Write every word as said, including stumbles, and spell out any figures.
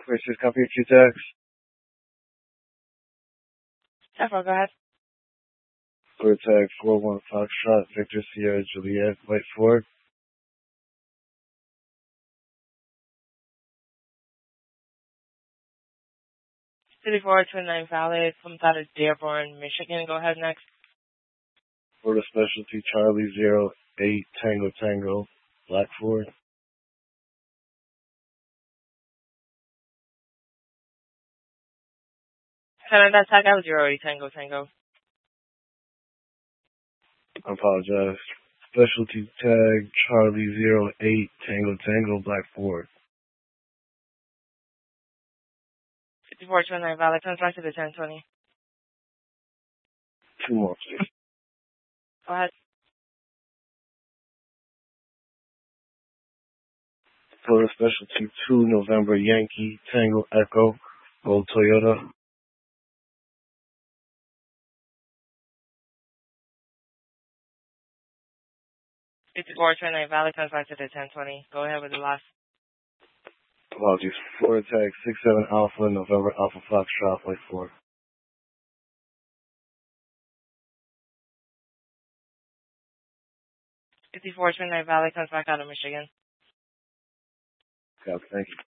Versus copy of Q tags. Several, go ahead. Clear tag four one Foxtrot, Victor Sierra Juliet, White four. City four two nine valid, comes out of Dearborn, Michigan. Go ahead next. Florida Specialty Charlie zero eight Tango Tango, Black four. Canada tag out zero eight Tango Tango. I apologize. Specialty tag Charlie zero eight Tango Tango, Black four. City four two nine valid, comes back to the ten twenty. Two more, please. Go ahead. Florida Specialty two November Yankee Tango Echo, Gold Toyota. City four two nine valid, comes back to the ten twenty. Go ahead with the last. Apologies. Florida tag six seven Alpha November Alpha Foxtrot, White four. City four two nine valid, comes back out of Michigan. Got it. Thank you.